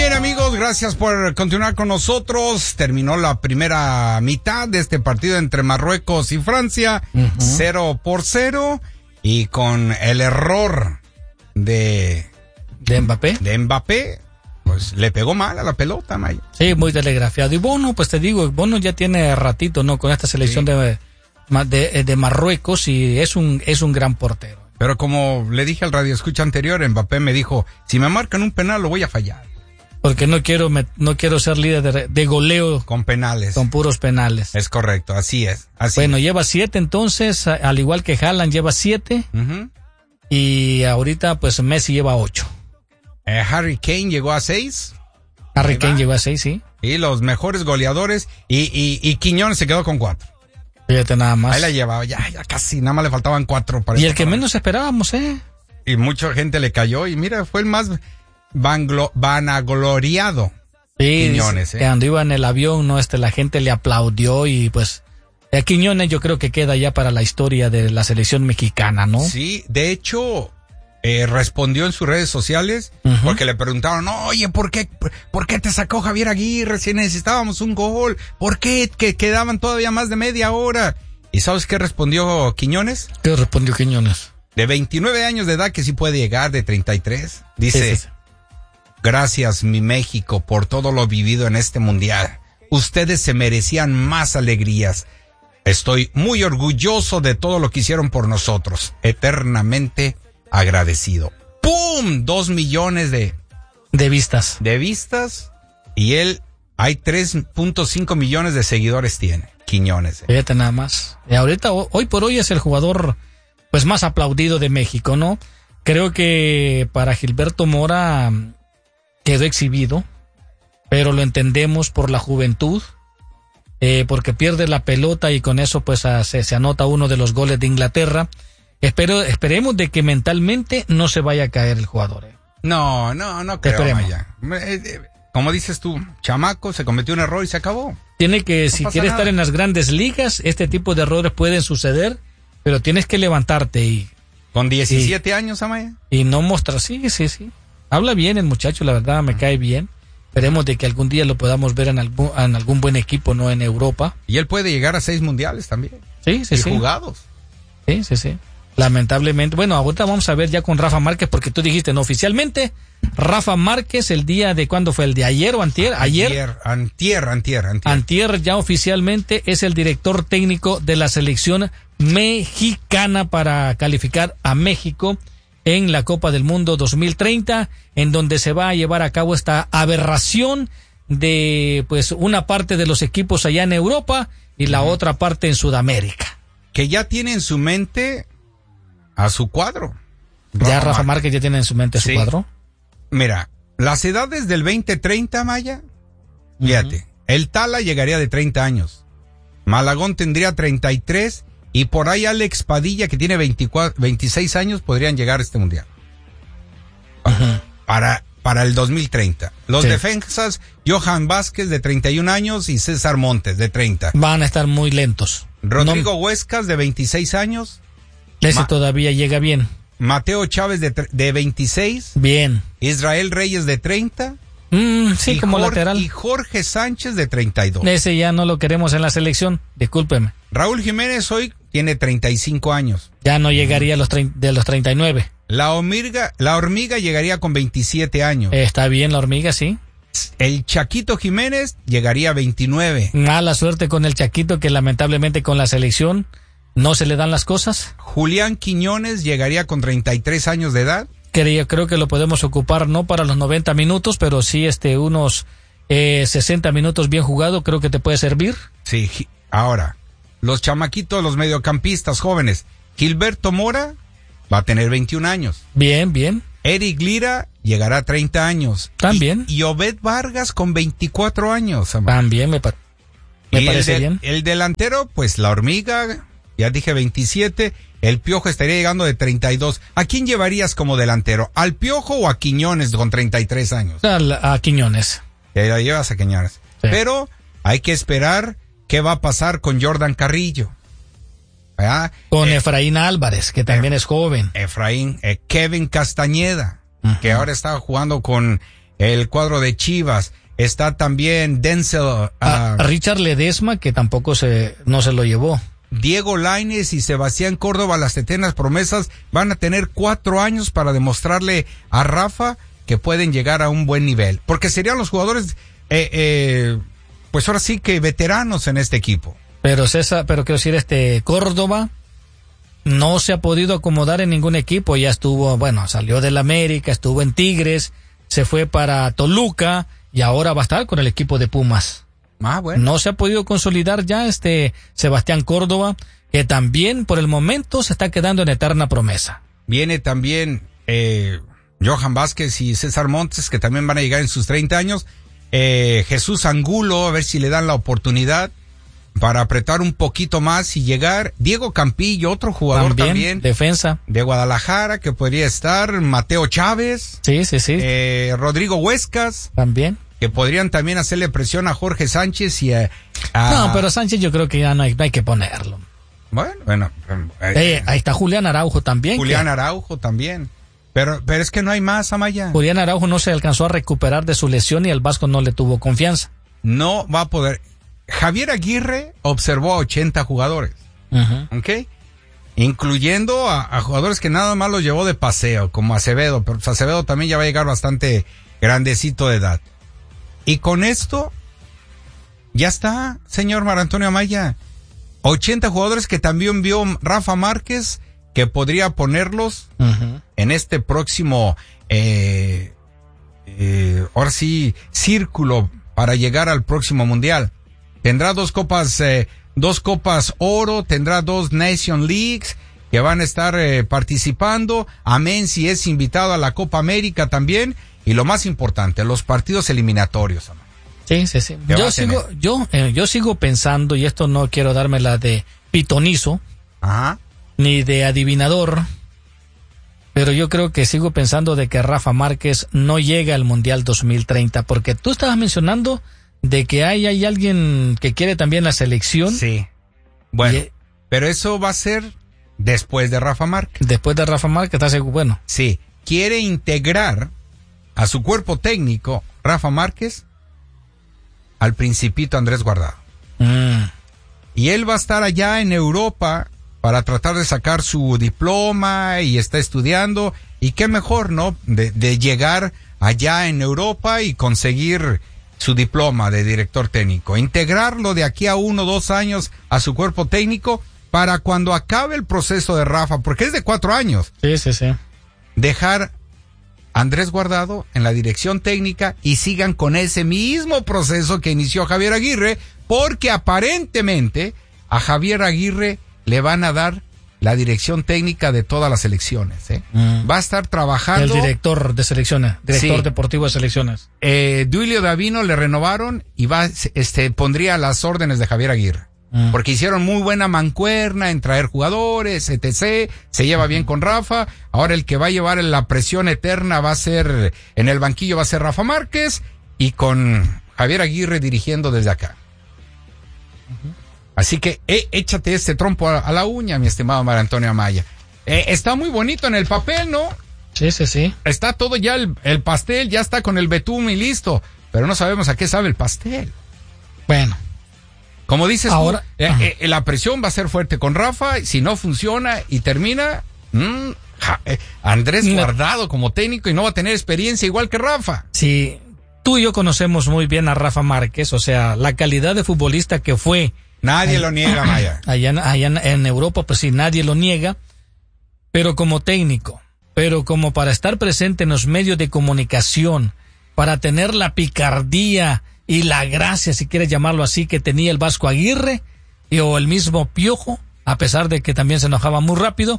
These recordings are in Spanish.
bien, amigos, gracias por continuar con nosotros. Terminó la primera mitad de este partido entre Marruecos y Francia, 0-0, y con el error de Mbappé, pues le pegó mal a la pelota, Maya. Sí, muy telegrafiado. Y Bono, pues te digo, Bono ya tiene ratito, ¿no? Con esta selección de Marruecos, y es un gran portero. Pero como le dije al radioescucha anterior, Mbappé me dijo, si me marcan un penal lo voy a fallar. Porque no quiero ser líder de goleo. Con penales. Con puros penales. Es correcto, así es. Bueno, lleva 7 entonces, al igual que Haaland lleva 7. Y ahorita pues Messi lleva 8. Harry Kane llegó a 6. Harry Kane llegó a 6, sí. Y los mejores goleadores. Y Quiñones se quedó con 4. Fíjate nada más. Ahí la llevaba, ya casi, nada más le faltaban 4 para y el que menos esperábamos, Y mucha gente le cayó, y mira, fue el más vanagloriado. Sí, Quiñones, cuando iba en el avión, la gente le aplaudió, y pues a Quiñones yo creo que queda ya para la historia de la selección mexicana, ¿no? Sí, de hecho, respondió en sus redes sociales, porque le preguntaron, oye, ¿por qué te sacó Javier Aguirre si necesitábamos un gol? ¿Por qué que quedaban todavía más de media hora? ¿Y sabes qué respondió Quiñones? ¿Qué respondió Quiñones? De 29 años de edad, que sí puede llegar, de 33, dice, sí. Gracias, mi México, por todo lo vivido en este mundial. Ustedes se merecían más alegrías. Estoy muy orgulloso de todo lo que hicieron por nosotros. Eternamente agradecido. ¡Pum! 2 millones de vistas. De vistas. Y él, hay 3.5 millones de seguidores tiene, Quiñones. Fíjate nada más. Y ahorita, hoy por hoy es el jugador pues más aplaudido de México, ¿no? Creo que para Gilberto Mora quedó exhibido, pero lo entendemos por la juventud, porque pierde la pelota y con eso pues se anota uno de los goles de Inglaterra. Esperemos de que mentalmente no se vaya a caer el jugador. No creo, Maya. Como dices tú, chamaco, se cometió un error y se acabó. Tiene que, si quiere estar en las grandes ligas, este tipo de errores pueden suceder, pero tienes que levantarte y... ¿Con 17 años, Amaya? Y no mostrar, sí. Habla bien el muchacho, la verdad, me cae bien. Esperemos de que algún día lo podamos ver en algún buen equipo, no en Europa. Y él puede llegar a 6 mundiales también. Sí. Jugados. Sí. Lamentablemente. Bueno, ahorita vamos a ver ya con Rafa Márquez, porque tú dijiste, no, oficialmente, Rafa Márquez, el día de, ¿cuándo fue? ¿El de ayer o antier? Antier ya oficialmente es el director técnico de la selección mexicana para calificar a México en la Copa del Mundo 2030, en donde se va a llevar a cabo esta aberración de pues una parte de los equipos allá en Europa y la otra parte en Sudamérica. Que ya tiene en su mente a su cuadro. Rafa Márquez ya tiene en su mente su cuadro. Mira, las edades del 2030, Maya, fíjate, el Tala llegaría de 30 años, Malagón tendría 33, y por ahí Alex Padilla, que tiene 26 años, podrían llegar a este mundial. Para el 2030. Los defensas, Johan Vázquez, de 31 años, y César Montes, de 30. Van a estar muy lentos. Rodrigo Huescas, de 26 años. Ese todavía llega bien. Mateo Chávez, de 26. Bien. Israel Reyes, de 30. Sí, como lateral. Y Jorge Sánchez, de 32. Ese ya no lo queremos en la selección, discúlpeme. Raúl Jiménez hoy tiene 35 años. Ya no llegaría a los 39. La hormiga llegaría con 27 años. Está bien la hormiga, sí. El Chaquito Jiménez llegaría a 29. Mala suerte con el Chaquito, que lamentablemente con la selección no se le dan las cosas. Julián Quiñones llegaría con 33 años de edad. Creo que lo podemos ocupar no para los 90 minutos, pero sí unos 60 minutos bien jugado, creo que te puede servir. Sí, ahora, los chamaquitos, los mediocampistas jóvenes. Gilberto Mora va a tener 21 años. Bien. Eric Lira llegará a 30 años. También. Y Obed Vargas con 24 años. También me parece bien. El delantero, pues la hormiga, ya dije 27. El Piojo estaría llegando de 32. ¿A quién llevarías como delantero? ¿Al Piojo o a Quiñones con 33 años? A Quiñones. Te la llevas a Quiñones. Sí. Pero hay que esperar qué va a pasar con Jordan Carrillo. ¿Verdad? Con Efraín Álvarez, que también es joven. Kevin Castañeda, que ahora está jugando con el cuadro de Chivas. Está también Denzel. Richard Ledesma, que tampoco no se lo llevó. Diego Lainez y Sebastián Córdoba, las eternas promesas, van a tener 4 años para demostrarle a Rafa que pueden llegar a un buen nivel. Porque serían los jugadores, pues ahora sí que veteranos en este equipo. Pero quiero decir, Córdoba no se ha podido acomodar en ningún equipo. Ya estuvo, salió del América, estuvo en Tigres, se fue para Toluca y ahora va a estar con el equipo de Pumas. Bueno. No se ha podido consolidar ya Sebastián Córdoba, que también por el momento se está quedando en eterna promesa. Viene también Johan Vázquez y César Montes, que también van a llegar en sus 30 años. Jesús Angulo, a ver si le dan la oportunidad para apretar un poquito más y llegar. Diego Campillo, otro jugador también defensa de Guadalajara, que podría estar. Mateo Chávez. Sí. Rodrigo Huescas. También. Que podrían también hacerle presión a Jorge Sánchez y No, pero Sánchez yo creo que ya no hay que ponerlo. Bueno. Ahí está Julián Araujo también. Araujo también. Pero es que no hay más, Amaya. Julián Araujo no se alcanzó a recuperar de su lesión y el Vasco no le tuvo confianza. No va a poder. Javier Aguirre observó a 80 jugadores. ¿Ok? Incluyendo a jugadores que nada más los llevó de paseo, como Acevedo. Pero Acevedo también ya va a llegar bastante grandecito de edad. Y con esto, ya está, señor Mar Antonio Amaya. 80 jugadores que también vio Rafa Márquez, que podría ponerlos en este próximo, ahora sí, círculo para llegar al próximo mundial. Tendrá 2 copas oro, tendrá 2 Nation Leagues que van a estar participando. Amén si es invitado a la Copa América también. Y lo más importante, los partidos eliminatorios. Sí. Yo sigo pensando, y esto no quiero darme la de pitonizo, ni de adivinador, pero yo creo que sigo pensando de que Rafa Márquez no llega al Mundial 2030, porque tú estabas mencionando de que hay alguien que quiere también la selección. Sí. Bueno, pero eso va a ser después de Rafa Márquez. Después de Rafa Márquez, ¿estás seguro? Bueno. Sí, quiere integrar a su cuerpo técnico, Rafa Márquez, al Principito Andrés Guardado. Y él va a estar allá en Europa para tratar de sacar su diploma y está estudiando. Y qué mejor, ¿no? De llegar allá en Europa y conseguir su diploma de director técnico. Integrarlo de aquí a 1 o 2 años a su cuerpo técnico para cuando acabe el proceso de Rafa, porque es de 4 años. Sí. Dejar Andrés Guardado en la dirección técnica y sigan con ese mismo proceso que inició Javier Aguirre, porque aparentemente a Javier Aguirre le van a dar la dirección técnica de todas las selecciones. Va a estar trabajando. El director de selecciones, director deportivo de selecciones. Duilio Davino le renovaron y pondría las órdenes de Javier Aguirre. Porque hicieron muy buena mancuerna en traer jugadores, etc. Se lleva bien con Rafa. Ahora el que va a llevar la presión eterna va a ser, en el banquillo va a ser Rafa Márquez, y con Javier Aguirre dirigiendo desde acá. Así que échate este trompo a la uña, mi estimado Mar Antonio Amaya. Está muy bonito en el papel, ¿no? Sí. Está todo ya, el pastel ya está con el betún y listo. Pero no sabemos a qué sabe el pastel. Bueno. Como dices ahora, tú, la presión va a ser fuerte con Rafa. Si no funciona y termina, Andrés Guardado como técnico y no va a tener experiencia igual que Rafa. Sí, tú y yo conocemos muy bien a Rafa Márquez, o sea, la calidad de futbolista que fue. Nadie lo niega, Maya. Allá en Europa, pues sí, nadie lo niega. Pero como técnico, pero como para estar presente en los medios de comunicación, para tener la picardía y la gracia, si quieres llamarlo así, que tenía el Vasco Aguirre o el mismo Piojo, a pesar de que también se enojaba muy rápido,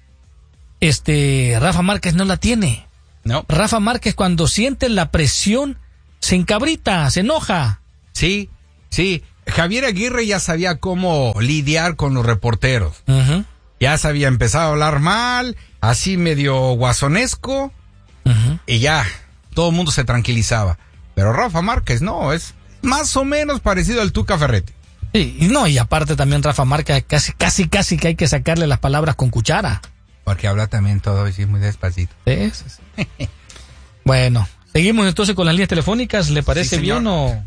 Rafa Márquez no la tiene. No. Rafa Márquez, cuando siente la presión, se encabrita, se enoja. Sí. Javier Aguirre ya sabía cómo lidiar con los reporteros. Ya sabía empezar a hablar mal, así medio guasonesco, y ya, todo el mundo se tranquilizaba. Pero Rafa Márquez no, es más o menos parecido al Tuca Ferretti. Sí, y aparte también Rafa Márquez casi que hay que sacarle las palabras con cuchara. Porque habla también todo así muy despacito. Sí. Bueno, Seguimos entonces con las líneas telefónicas, ¿le parece Sí, señor. bien o...?